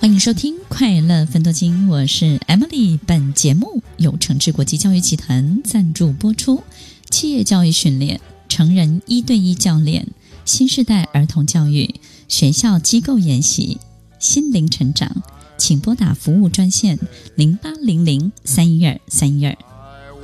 欢迎收听快乐分多金，我是 Emily。 本节目由诚志国际教育集团赞助播出。企业教育训练、成人1对1教练、新世代儿童教育、学校机构研习、心灵成长，请拨打服务专线0800-312-312